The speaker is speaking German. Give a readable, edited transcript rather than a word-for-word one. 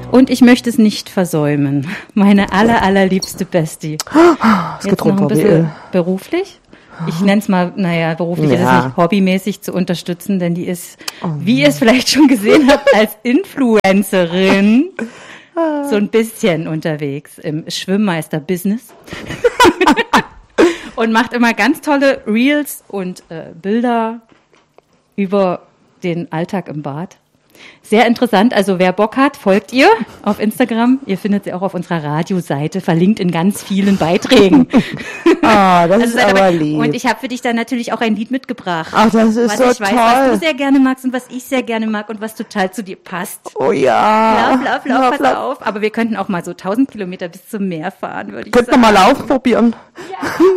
Und ich möchte es nicht versäumen. Meine allerliebste Bestie. Es Jetzt noch ein bisschen beruflich. Ich nenne es mal, beruflich ist es nicht hobbymäßig zu unterstützen, denn die ist, wie ihr es vielleicht schon gesehen habt, als Influencerin so ein bisschen unterwegs im Schwimmmeister-Business. Und macht immer ganz tolle Reels und Bilder über den Alltag im Bad. Sehr interessant, also wer Bock hat, folgt ihr auf Instagram. Ihr findet sie auch auf unserer Radioseite, verlinkt in ganz vielen Beiträgen. Das ist aber lieb. Und ich habe für dich dann natürlich auch ein Lied mitgebracht. Ach, das ist so toll. Was ich weiß, was du sehr gerne magst und was ich sehr gerne mag und was total zu dir passt. Oh ja. Lauf, pass auf. Aber wir könnten auch mal so 1000 Kilometer bis zum Meer fahren, würde ich sagen. Könnten wir mal Lauf probieren. Ja.